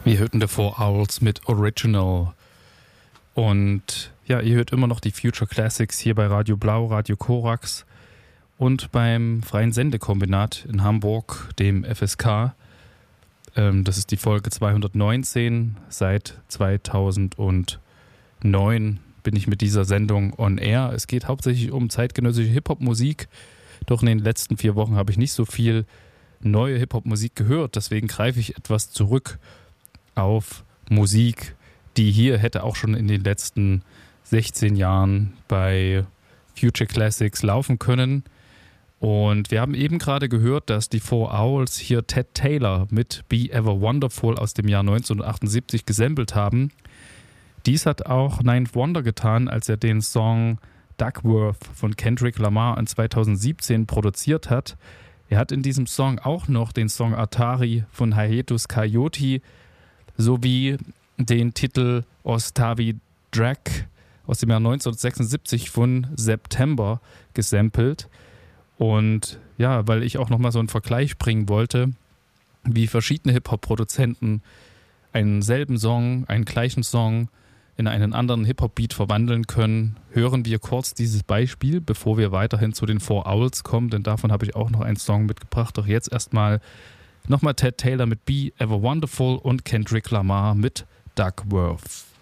Wir hörten The Four Owls mit Original. Und ja, ihr hört immer noch die Future Classics hier bei Radio Blau, Radio Korax und beim Freien Sendekombinat in Hamburg, dem FSK. Das ist die Folge 219. Seit 2009 bin ich mit dieser Sendung on air. Es geht hauptsächlich um zeitgenössische Hip-Hop-Musik. Doch in den letzten 4 Wochen habe ich nicht so viel neue Hip-Hop-Musik gehört. Deswegen greife ich etwas zurück auf Musik, die hier hätte auch schon in den letzten 16 Jahren bei Future Classics laufen können. Und wir haben eben gerade gehört, dass die Four Owls hier Ted Taylor mit Be Ever Wonderful aus dem Jahr 1978 gesampelt haben. Dies hat auch Ninth Wonder getan, als er den Song Duckworth von Kendrick Lamar in 2017 produziert hat. Er hat in diesem Song auch noch den Song Atari von Hiatus Kaiyote sowie den Titel Ostavi Drag aus dem Jahr 1976 von September gesampelt. Und ja, weil ich auch nochmal so einen Vergleich bringen wollte, wie verschiedene Hip-Hop-Produzenten einen selben Song, einen gleichen Song in einen anderen Hip-Hop-Beat verwandeln können, hören wir kurz dieses Beispiel, bevor wir weiterhin zu den Four Owls kommen, denn davon habe ich auch noch einen Song mitgebracht. Doch jetzt erstmal nochmal Ted Taylor mit Be Ever Wonderful und Kendrick Lamar mit Duckworth.